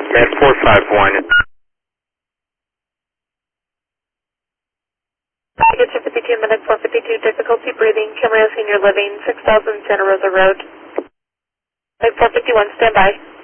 Med 451. Package 52, Med 452, difficulty breathing, Camarillo Senior Living, 6000 Santa Rosa Road. Med 451, stand by.